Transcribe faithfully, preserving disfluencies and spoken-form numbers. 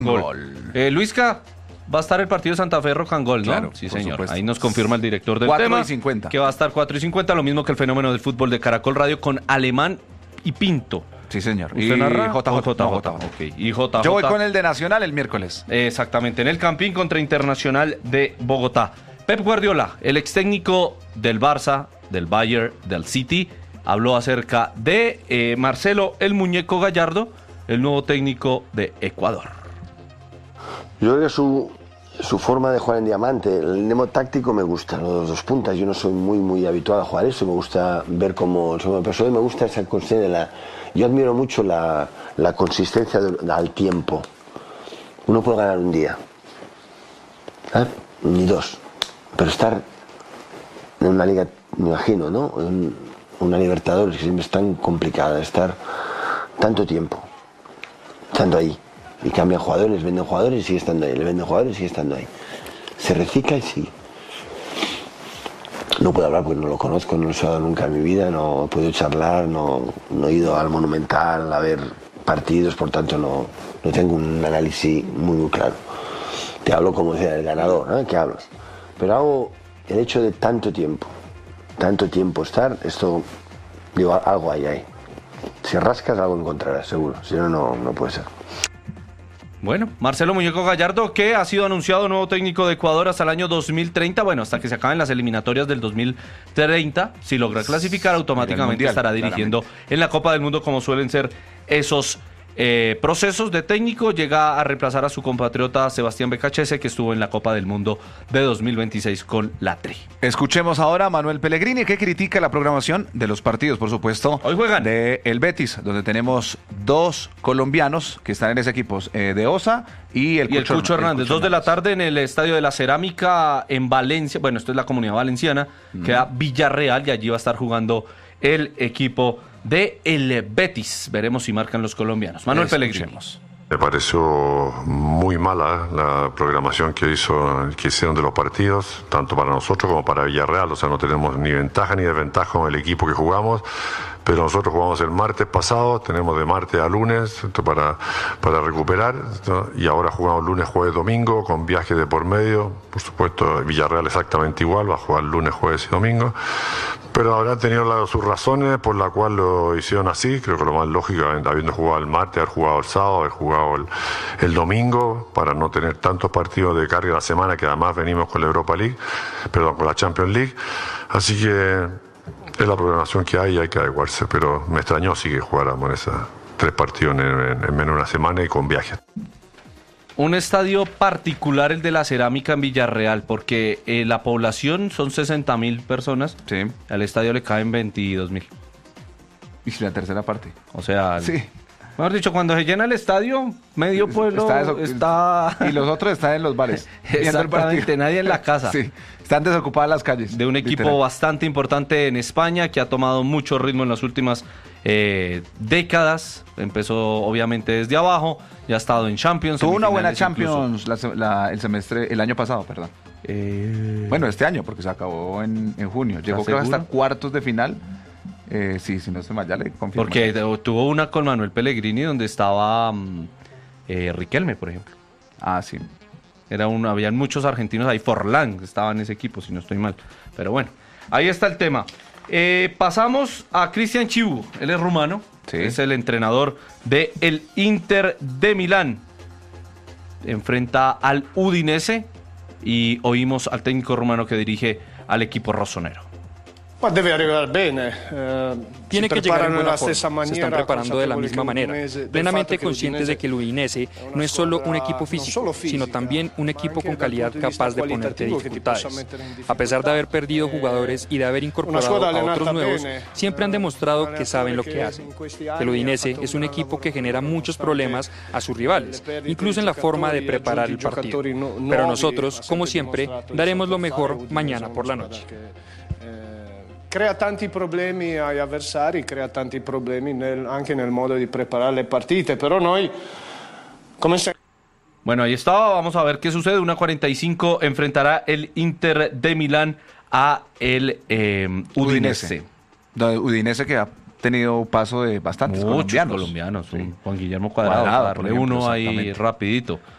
Gol. Gol. Eh, Luisca, va a estar el partido de Santa Fe Rock and Gol, ¿no? Claro, sí, por señor. supuesto. Ahí nos confirma el director del cuatro tema. y cincuenta. Que va a estar cuatro y cincuenta, lo mismo que el fenómeno del fútbol de Caracol Radio con Alemán y Pinto. Sí, señor. ¿Usted narra? J J. J J. Ok. Y J J. Yo voy con el de Nacional el miércoles. Exactamente, en el Campín contra Internacional de Bogotá. Pep Guardiola, el ex técnico del Barça, del Bayern, del City, habló acerca de eh, Marcelo el Muñeco Gallardo, el nuevo técnico de Ecuador. Yo creo que su, su forma de jugar en diamante, el nemo táctico me gusta, los dos puntas. Yo no soy muy muy habituado a jugar eso, me gusta ver cómo... Pero me gusta esa consistencia de la... Yo admiro mucho la, la consistencia de, al tiempo. Uno puede ganar un día, ¿eh? Ni dos, pero estar en una liga, me imagino, ¿no? En una Libertadores que siempre es tan complicada, estar tanto tiempo, estando ahí. Y cambian jugadores, venden jugadores y sigue estando ahí, le venden jugadores y sigue estando ahí. Se recicla y sigue. No puedo hablar porque no lo conozco, no lo he usado nunca en mi vida, no he podido charlar, no, no he ido al Monumental a ver partidos, por tanto no, no tengo un análisis muy, muy claro. Te hablo como decía el ganador, ¿eh? ¿Qué hablas? Pero hago el hecho de tanto tiempo, tanto tiempo estar, esto, digo, algo hay ahí. Si rascas algo encontrarás, seguro, si no, no, no puede ser. Bueno, Marcelo Muñeco Gallardo, que ha sido anunciado nuevo técnico de Ecuador hasta el año dos mil treinta, bueno, hasta que se acaben las eliminatorias del dos mil treinta, si logra clasificar automáticamente mundial, estará dirigiendo claramente en la Copa del Mundo, como suelen ser esos eh, procesos de técnico. Llega a reemplazar a su compatriota Sebastián Becachese, que estuvo en la Copa del Mundo de dos mil veintiséis con la Tri. Escuchemos ahora a Manuel Pellegrini, que critica la programación de los partidos, por supuesto. Hoy juegan. De el Betis, donde tenemos dos colombianos que están en ese equipo, eh, de Osa y el Y el Cucho, Cucho Hernández, dos de la tarde en el Estadio de la Cerámica en Valencia. Bueno, esto es la Comunidad Valenciana, mm. queda Villarreal y allí va a estar jugando el equipo de el Betis. Veremos si marcan los colombianos. Manuel Pellegrini. Me pareció muy mala la programación que hizo, que hicieron de los partidos, tanto para nosotros como para Villarreal. O sea, no tenemos ni ventaja ni desventaja con el equipo que jugamos, pero nosotros jugamos el martes pasado, tenemos de martes a lunes para, para recuperar, ¿no? Y ahora jugamos lunes, jueves, domingo, con viajes de por medio. Por supuesto, Villarreal exactamente igual, va a jugar lunes, jueves y domingo. Pero habrán tenido la, sus razones por la cual lo hicieron así. Creo que lo más lógico, habiendo jugado el martes, haber jugado el sábado, haber jugado el, el domingo, para no tener tantos partidos de carga la semana, que además venimos con la Europa League, perdón, con la Champions League. Así que es la programación que hay y hay que adecuarse. Pero me extrañó sí que jugáramos esos tres partidos en, en, en menos de una semana y con viajes. Un estadio particular, el de la Cerámica en Villarreal, porque eh, la población son sesenta mil personas. Sí. Al estadio le caen veintidós mil. Y la tercera parte. O sea, sí. Mejor dicho, cuando se llena el estadio, medio pueblo está... Eso, está... Y los otros están en los bares. Exactamente, nadie en la casa. Sí, están desocupadas las calles. De un equipo literal. Bastante importante en España, que ha tomado mucho ritmo en las últimas eh, décadas. Empezó obviamente desde abajo, ya ha estado en Champions. Tuvo una buena Champions la, la, el semestre, el año pasado, perdón. Eh... Bueno, este año, porque se acabó en, en junio. Llegó creo hasta cuartos de final. Eh, sí, si no se me ya le confirmo. Porque tuvo una con Manuel Pellegrini donde estaba eh, Riquelme, por ejemplo. Ah, sí. Era un, habían muchos argentinos ahí, Forlán estaba en ese equipo, si no estoy mal. Pero bueno, ahí está el tema. Eh, pasamos a Cristian Chivu, él es rumano, sí. Es el entrenador del Inter de Milán. Enfrenta al Udinese y oímos al técnico rumano que dirige al equipo rossonero. Debe arribar bene. Eh, Tiene que llegar en buena forma. Se están preparando de la misma manera, plenamente conscientes de que el Udinese no es solo un equipo físico, sino también un equipo con calidad capaz de ponerte dificultades. A pesar de haber perdido jugadores y de haber incorporado a otros nuevos, siempre han demostrado que saben lo que hacen. El Udinese es un equipo que genera muchos problemas a sus rivales, incluso en la forma de preparar el partido. Pero nosotros, como siempre, daremos lo mejor mañana por la noche. Crea tanti problemi agli avversari, crea tanti problemi nel, anche nel modo di preparare le partite, però noi come se... Bueno, ahí estaba, vamos a ver qué sucede. una cuarenta y cinco enfrentará el Inter de Milán a el eh, Udinese. Udinese. Udinese que ha tenido paso de bastantes Muchos colombianos. colombianos, sí. Juan Guillermo Cuadrado, Cuadrado darle uno ahí rapidito.